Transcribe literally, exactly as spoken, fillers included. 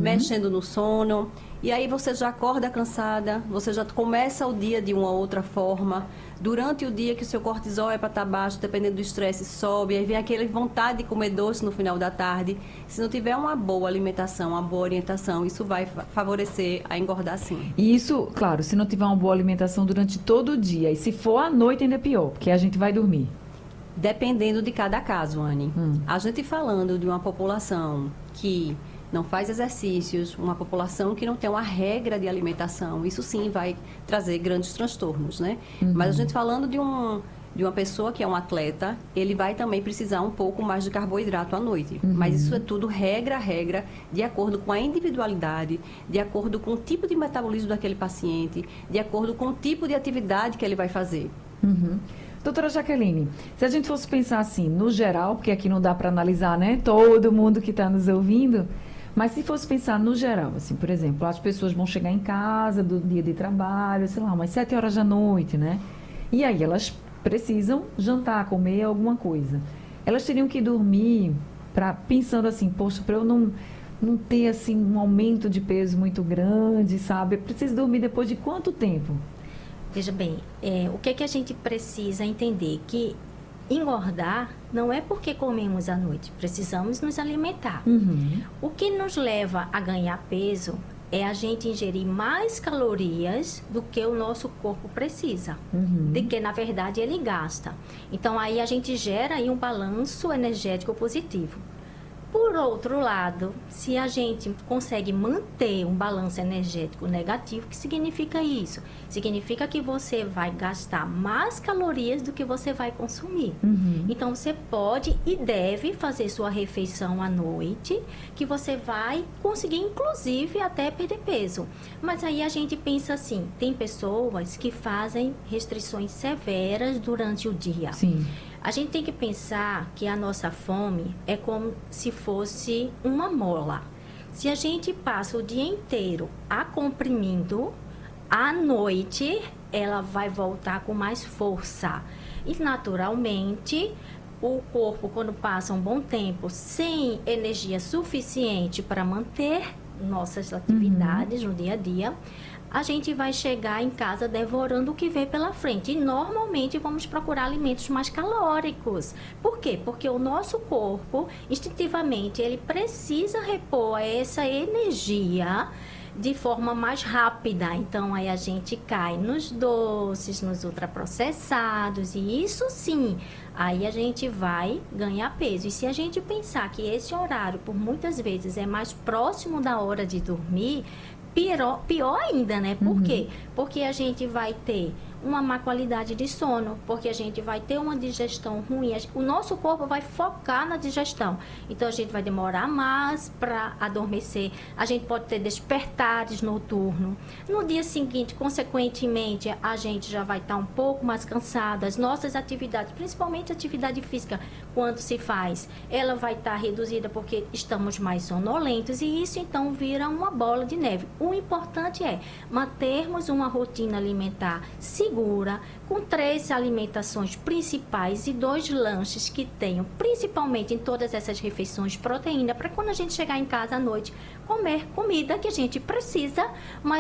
mexendo no sono. E aí você já acorda cansada, você já começa o dia de uma outra forma. Durante o dia que o seu cortisol é para estar baixo, dependendo do estresse, sobe. Aí vem aquela vontade de comer doce no final da tarde. Se não tiver uma boa alimentação, uma boa orientação, isso vai favorecer a engordar sim. E isso, claro, se não tiver uma boa alimentação durante todo o dia. E se for à noite ainda é pior, porque a gente vai dormir. Dependendo de cada caso, Anne. Hum. A gente falando de uma população que não faz exercícios, uma população que não tem uma regra de alimentação, isso sim vai trazer grandes transtornos, né? Uhum. Mas a gente falando de, um, de uma pessoa que é um atleta, ele vai também precisar um pouco mais de carboidrato à noite. Uhum. Mas isso é tudo regra a regra, de acordo com a individualidade, de acordo com o tipo de metabolismo daquele paciente, de acordo com o tipo de atividade que ele vai fazer. Uhum. Doutora Jaqueline, se a gente fosse pensar assim, no geral, porque aqui não dá para analisar, né, todo mundo que está nos ouvindo, mas se fosse pensar no geral, assim, por exemplo, as pessoas vão chegar em casa do dia de trabalho, sei lá, umas sete horas da noite, né? E aí elas precisam jantar, comer alguma coisa. Elas teriam que dormir, pra, pensando assim, poxa, para eu não, não ter, assim, um aumento de peso muito grande, sabe? Eu preciso dormir depois de quanto tempo? Veja bem, é, o que, é que a gente precisa entender? Que engordar não é porque comemos à noite, precisamos nos alimentar. Uhum. O que nos leva a ganhar peso é a gente ingerir mais calorias do que o nosso corpo precisa, Uhum. de que na verdade ele gasta. Então aí a gente gera aí um balanço energético positivo. Por outro lado, se a gente consegue manter um balanço energético negativo, o que significa isso? Significa que você vai gastar mais calorias do que você vai consumir. Uhum. Então, você pode e deve fazer sua refeição à noite, que você vai conseguir, inclusive, até perder peso. Mas aí a gente pensa assim, tem pessoas que fazem restrições severas durante o dia. Sim. A gente tem que pensar que a nossa fome é como se fosse uma mola. Se a gente passa o dia inteiro a comprimindo, à noite ela vai voltar com mais força. E naturalmente, o corpo, quando passa um bom tempo sem energia suficiente para manter nossas atividades uhum. no dia a dia, a gente vai chegar em casa devorando o que vem pela frente. E normalmente vamos procurar alimentos mais calóricos. Por quê? Porque o nosso corpo, instintivamente, ele precisa repor essa energia de forma mais rápida. Então, aí a gente cai nos doces, nos ultraprocessados. E isso sim, aí a gente vai ganhar peso. E se a gente pensar que esse horário, por muitas vezes, é mais próximo da hora de dormir, Pior, pior ainda, né? Por uhum. quê? Porque a gente vai ter uma má qualidade de sono, porque a gente vai ter uma digestão ruim. O nosso corpo vai focar na digestão. Então, a gente vai demorar mais para adormecer. A gente pode ter despertares noturnos. No dia seguinte, consequentemente, a gente já vai estar um pouco mais cansado. As nossas atividades, principalmente a atividade física, quando se faz, ela vai estar reduzida porque estamos mais sonolentos. E isso, então, vira uma bola de neve. O importante é mantermos uma rotina alimentar segura, com três alimentações principais e dois lanches que tenham, principalmente em todas essas refeições, proteína, para quando a gente chegar em casa à noite, comer comida que a gente precisa, mas